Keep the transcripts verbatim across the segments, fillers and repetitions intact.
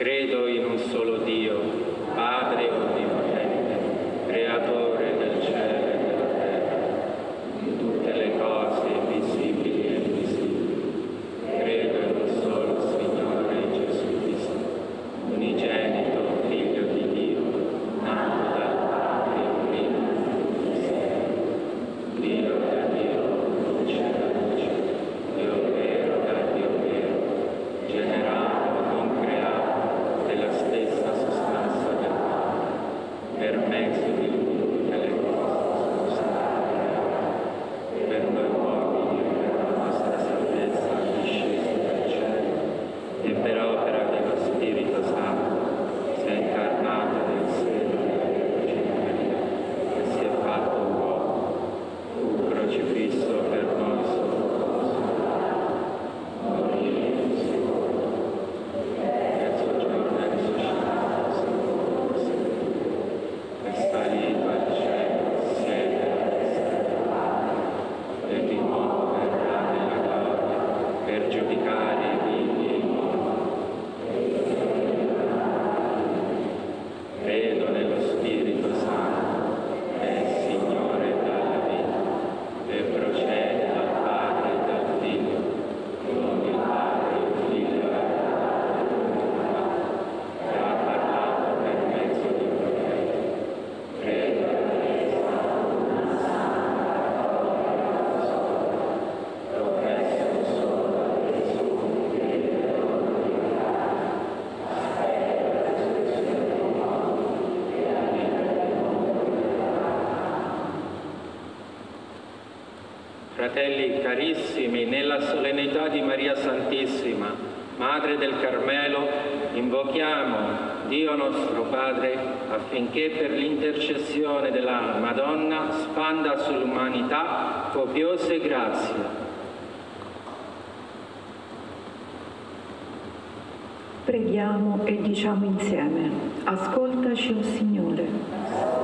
Credo in un solo Dio, Padre onnipotente, creatore del cielo e della terra, di tutte le cose visibili e invisibili. Credo in un solo Signore Gesù Cristo, unigenito Figlio di Dio, nato dal Padre prima di tutti i secoli, Dio da Dio, luce da luce, Dio vero da Dio vero, generato, non creato, della stessa sostanza del Padre, per mezzo di Lui tutte le cose sono state create, per noi uomini e per la nostra salvezza disceso dal cielo, e per opera dello Spirito Santo si è incarnato nel seno della Vergine Maria e si è fatto uomo, fu crocifisso per noi sotto morì e terzo giorno è risuscitato secondo le scritture, è salito al cielo, siede alla destra del Padre, e di nuovo verrà nella gloria per giudicare i vivi e i morti. Credo nello Spirito Santo, che è Signore dalla vita, e procede dal Padre e dal Figlio, con il Padre e il Figlio è e ha parlato per mezzo di profeti. Credo nella Chiesa, una santa, cattolica, professo solo Gesù, Figlio di Dio, aspetta la resurrezione dei morti e la vita dei morti. Fratelli carissimi, nella solennità di Maria Santissima, Madre del Carmelo, invochiamo Dio nostro Padre affinché per l'intercessione della Madonna spanda sull'umanità copiose grazie. Preghiamo e diciamo insieme: ascoltaci, o Signore.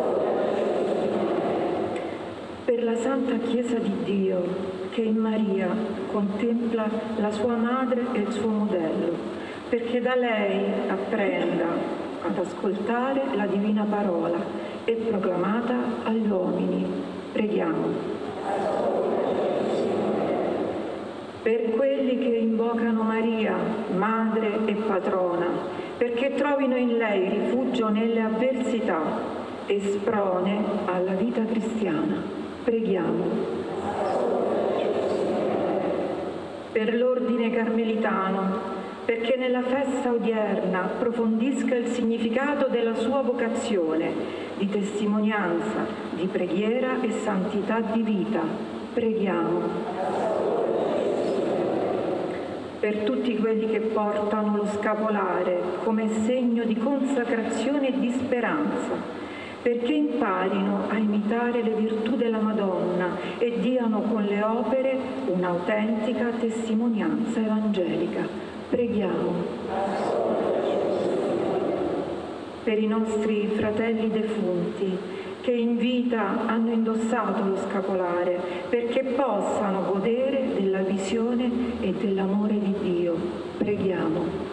Per la Santa Chiesa di Dio, che in Maria contempla la sua madre e il suo modello, perché da lei apprenda ad ascoltare la divina parola e proclamata agli uomini. Preghiamo. Per quelli che invocano Maria, Madre e Patrona, perché trovino in lei rifugio nelle avversità e sprone alla vita cristiana. Preghiamo. Per l'ordine carmelitano, perché nella festa odierna approfondisca il significato della sua vocazione di testimonianza, di preghiera e santità di vita. Preghiamo. Per tutti quelli che portano lo scapolare come segno di consacrazione e di speranza, perché imparino a imitare le virtù della Madonna e diano con le opere un'autentica testimonianza evangelica. Preghiamo. Per i nostri fratelli defunti, che in vita hanno indossato lo scapolare, perché possano godere della visione e dell'amore di Dio. Preghiamo.